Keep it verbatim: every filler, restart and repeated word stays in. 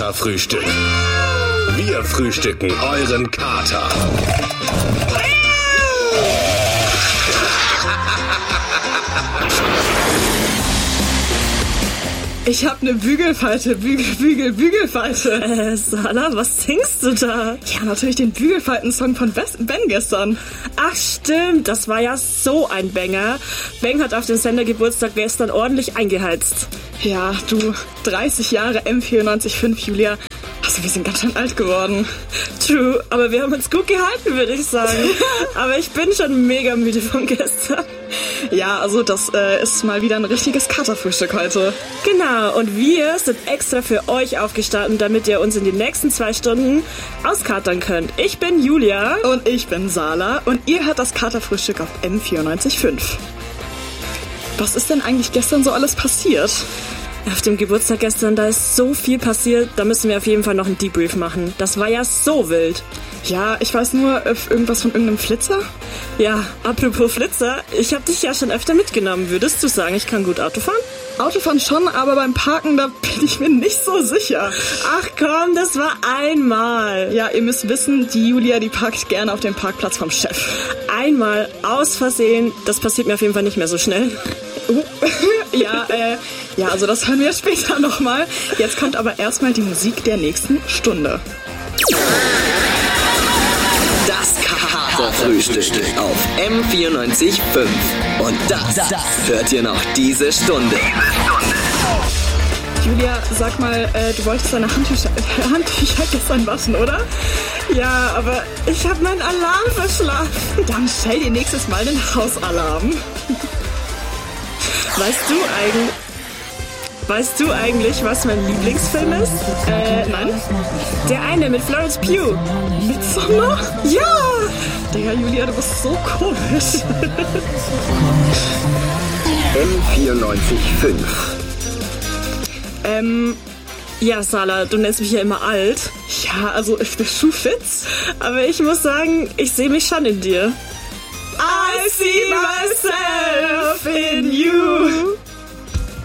Katerfrühstück. Wir frühstücken euren Kater. Ich hab ne Bügelfalte, Bügel, Bügel, Bügelfalte. Äh, Sala, was singst du da? Ja, natürlich den Bügelfalten-Song von Ben gestern. Ach stimmt, das war ja so ein Banger. Ben hat auf dem Sender-Geburtstag gestern ordentlich eingeheizt. Ja, du, dreißig Jahre M vierundneunzig Komma fünf, Julia. Also wir sind ganz schön alt geworden. True, aber wir haben uns gut gehalten, würde ich sagen. Aber ich bin schon mega müde von gestern. Ja, also das äh, ist mal wieder ein richtiges Katerfrühstück heute. Genau, und wir sind extra für euch aufgestanden, damit ihr uns in den nächsten zwei Stunden auskatern könnt. Ich bin Julia. Und ich bin Sala. Und ihr hört das Katerfrühstück auf M vierundneunzig Komma fünf. Was ist denn eigentlich gestern so alles passiert? Auf dem Geburtstag gestern, da ist so viel passiert, da müssen wir auf jeden Fall noch einen Debrief machen. Das war ja so wild. Ja, ich weiß nur äh, irgendwas von irgendeinem Flitzer. Ja, apropos Flitzer, ich habe dich ja schon öfter mitgenommen. Würdest du sagen, ich kann gut Auto fahren? Autofahren schon, aber beim Parken, da bin ich mir nicht so sicher. Ach komm, das war einmal. Ja, ihr müsst wissen, die Julia, die parkt gerne auf dem Parkplatz vom Chef. Einmal aus Versehen, das passiert mir auf jeden Fall nicht mehr so schnell. Uh, ja, äh, ja, also das hören wir später nochmal. Jetzt kommt aber erstmal die Musik der nächsten Stunde. Das Katerfrühstück auf M vierundneunzig Komma fünf. Und das, das hört ihr noch diese Stunde. Julia, sag mal, äh, du wolltest deine Handtücher, Handtücher gestern waschen, oder? Ja, aber ich habe meinen Alarm verschlafen. Dann stell dir nächstes Mal den Hausalarm. Weißt du eigentlich... Weißt du eigentlich, was mein Lieblingsfilm ist? Äh, nein. Der eine mit Florence Pugh. Midsommar? Ja! Digga, Julia, du bist so komisch. M vierundneunzig Komma fünf. Ähm, ja, Sala, du nennst mich ja immer alt. Ja, also, der Schuh fit's. Aber ich muss sagen, ich sehe mich schon in dir. I see myself in you.